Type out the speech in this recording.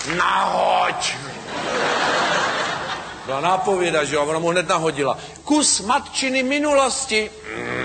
nahoď. Byla nápověda, že jo, ona mu hned nahodila. Kus matčiny minulosti.